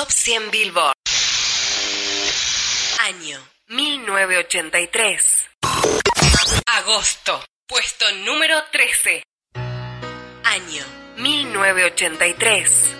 Top 100 Billboard. Año 1983. Agosto. Puesto número 13. Año 1983.